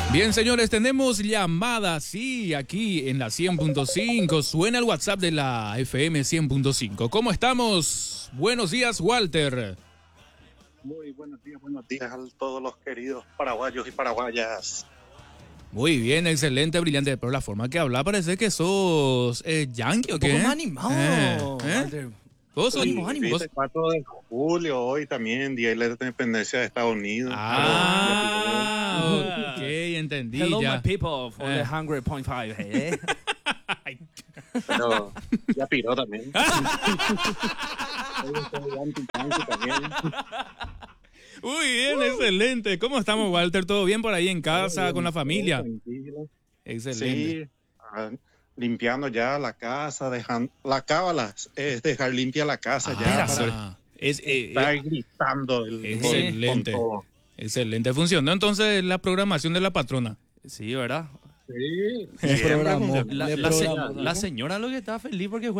Bien, señores, tenemos llamadas, sí, aquí en la 100.5. Suena el WhatsApp de la FM 100.5. ¿Cómo estamos? Buenos días, Walter. Muy buenos días a todos los queridos paraguayos y paraguayas. Muy bien, excelente, brillante. Pero la forma que habla parece que sos yankee, ¿o qué? Un poco más animado, Walter. Todos son Hoy, ánimos. el 4 de julio, hoy también, Día de la Independencia de Estados Unidos. Ok, entendí. Hello, ya. my people, for the Hungry Point 5, Pero ya piró también. Hoy estoy anti-yankee también. Muy bien, excelente. ¿Cómo estamos, Walter? ¿Todo bien por ahí en casa, Bien, con la familia? tranquilo. Excelente. Sí, limpiando ya la casa, la cábala es dejar limpia la casa ya. Está gritando excelente. con todo. Excelente. Funcionó entonces la programación de la patrona. Sí, ¿verdad? Sí, Le siempre programó. funciona. La señora lo que está feliz porque